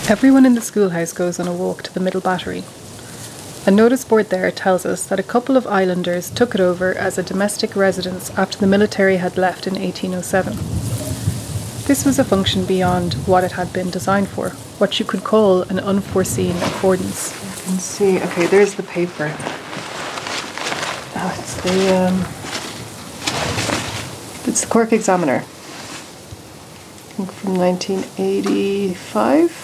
Everyone in the schoolhouse goes on a walk to the middle battery. A notice board there tells us that a couple of islanders took it over as a domestic residence after the military had left in 1807. This was a function beyond what it had been designed for, what you could call an unforeseen affordance. You can see, okay, there's the paper. Oh, it's the Cork Examiner. I think from 1985.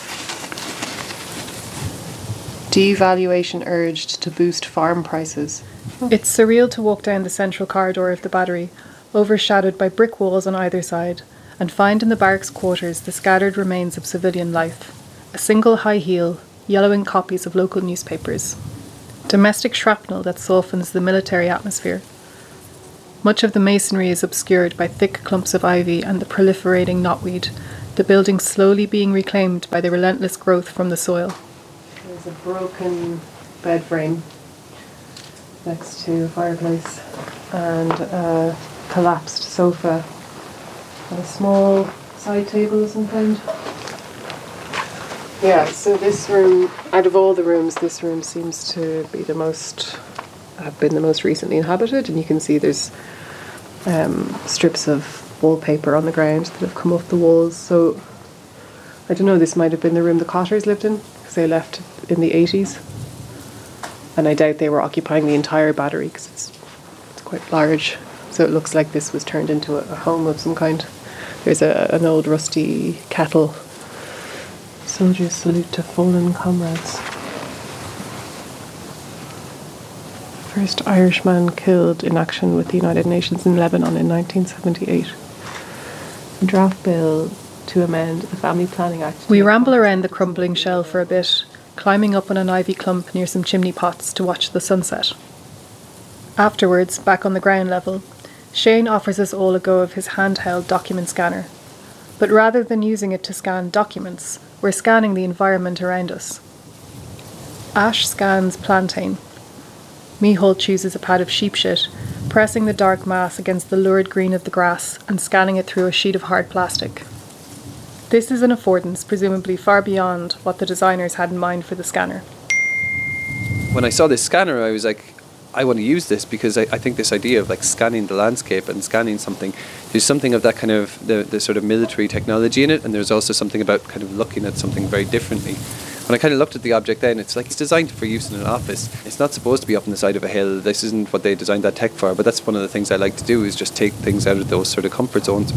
Devaluation urged to boost farm prices. It's surreal to walk down the central corridor of the battery, overshadowed by brick walls on either side, and find in the barracks quarters the scattered remains of civilian life. A single high heel, yellowing copies of local newspapers. Domestic shrapnel that softens the military atmosphere. Much of the masonry is obscured by thick clumps of ivy and the proliferating knotweed, the building slowly being reclaimed by the relentless growth from the soil. There's a broken bed frame next to a fireplace and a collapsed sofa and a small side table of some kind. Yeah, so this room, out of all the rooms, this room seems to be have been the most recently inhabited, and you can see there's strips of wallpaper on the ground that have come off the walls. So I don't know, this might have been the room the Cotters lived in, because they left in the 80s, and I doubt they were occupying the entire battery because it's quite large, so it looks like this was turned into a home of some kind. There's an old rusty kettle. Soldiers salute to fallen comrades. First Irishman killed in action with the United Nations in Lebanon in 1978. A draft bill to amend the Family Planning Act. We ramble around the crumbling shell for a bit, climbing up on an ivy clump near some chimney pots to watch the sunset. Afterwards, back on the ground level, Shane offers us all a go of his handheld document scanner. But rather than using it to scan documents, we're scanning the environment around us. Ash scans plantain. Micheál chooses a pad of sheep shit, pressing the dark mass against the lurid green of the grass and scanning it through a sheet of hard plastic. This is an affordance presumably far beyond what the designers had in mind for the scanner. When I saw this scanner, I was like, I want to use this because I think this idea of like scanning the landscape and scanning something, there's something of that kind of the sort of military technology in it, and there's also something about kind of looking at something very differently. When I kind of looked at the object then, it's like it's designed for use in an office. It's not supposed to be up on the side of a hill. This isn't what they designed that tech for, but that's one of the things I like to do, is just take things out of those sort of comfort zones.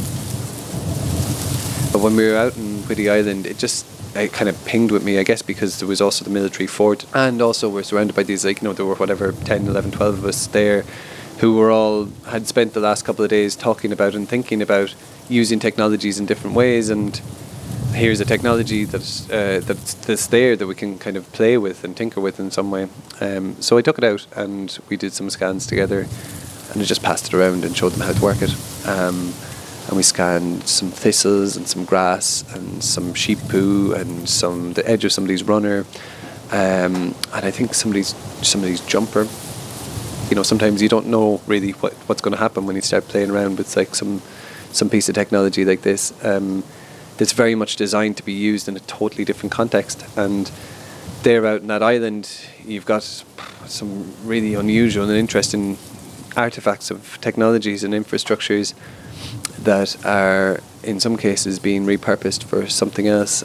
But when we were out in Whiddy Island, it kind of pinged with me, I guess, because there was also the military fort, and also we're surrounded by these, like, you know, there were whatever 10, 11, 12 of us there who were all had spent the last couple of days talking about and thinking about using technologies in different ways, and here's a technology that's there that we can kind of play with and tinker with in some way. So I took it out and we did some scans together, and I just passed it around and showed them how to work it. And we scanned some thistles and some grass and some sheep poo and the edge of somebody's runner, and I think somebody's jumper. You know, sometimes you don't know really what's going to happen when you start playing around with like some piece of technology like this. That's very much designed to be used in a totally different context. And there out in that island, you've got some really unusual and interesting artifacts of technologies and infrastructures that are, in some cases, being repurposed for something else.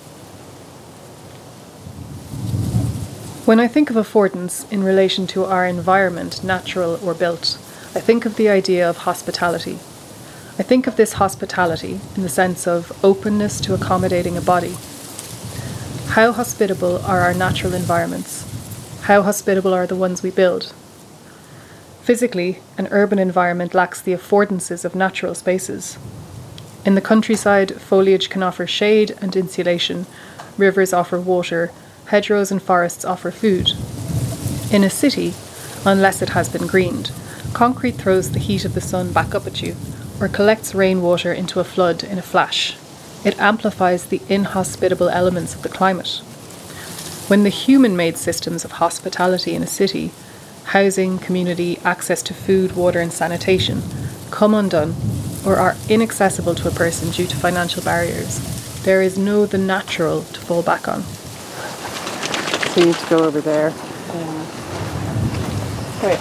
When I think of affordance in relation to our environment, natural or built, I think of the idea of hospitality. I think of this hospitality in the sense of openness to accommodating a body. How hospitable are our natural environments? How hospitable are the ones we build? Physically, an urban environment lacks the affordances of natural spaces. In the countryside, foliage can offer shade and insulation, rivers offer water, hedgerows and forests offer food. In a city, unless it has been greened, concrete throws the heat of the sun back up at you, or collects rainwater into a flood in a flash. It amplifies the inhospitable elements of the climate. When the human-made systems of hospitality in a city, housing, community, access to food, water and sanitation, come undone or are inaccessible to a person due to financial barriers, There is no the natural to fall back on. So you need to go over there. Right.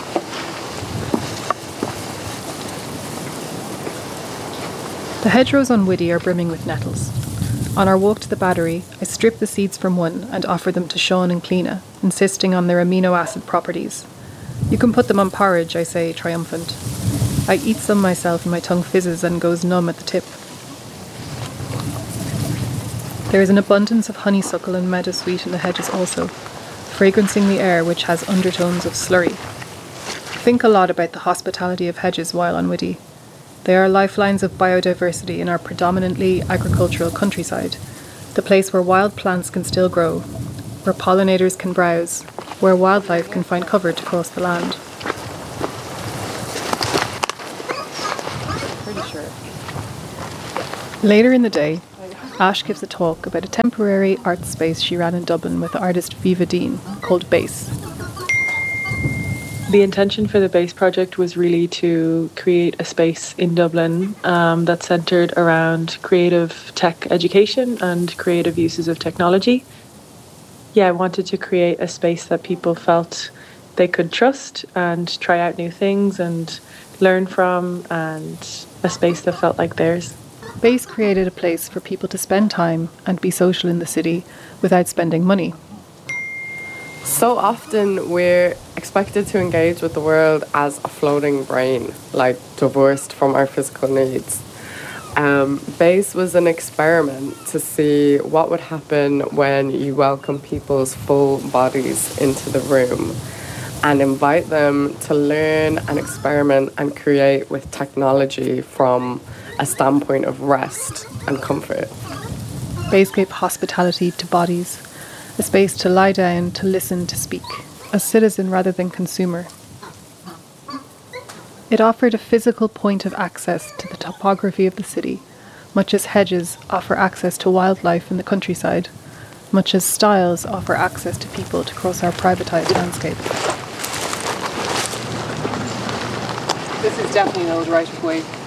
The hedgerows on Whitty are brimming with nettles. On our walk to the battery, I strip the seeds from one and offer them to Sean and Cleena, insisting on their amino acid properties. You can put them on porridge, I say, triumphant. I eat some myself and my tongue fizzes and goes numb at the tip. There is an abundance of honeysuckle and meadowsweet in the hedges also, fragrancing the air which has undertones of slurry. I think a lot about the hospitality of hedges while on Whitty. They are lifelines of biodiversity in our predominantly agricultural countryside, the place where wild plants can still grow, where pollinators can browse, where wildlife can find cover to cross the land. Pretty sure. Later in the day, Ash gives a talk about a temporary art space she ran in Dublin with the artist Viva Dean, called Base. The intention for the Base project was really to create a space in Dublin that's centred around creative tech education and creative uses of technology. Yeah, I wanted to create a space that people felt they could trust and try out new things and learn from, and a space that felt like theirs. Base created a place for people to spend time and be social in the city without spending money. So often we're expected to engage with the world as a floating brain, like divorced from our physical needs. Base was an experiment to see what would happen when you welcome people's full bodies into the room and invite them to learn and experiment and create with technology from a standpoint of rest and comfort. Base gave hospitality to bodies, a space to lie down, to listen, to speak, a citizen rather than consumer. It offered a physical point of access to the topography of the city, much as hedges offer access to wildlife in the countryside, much as styles offer access to people to cross our privatised landscape. This is definitely an old right of way.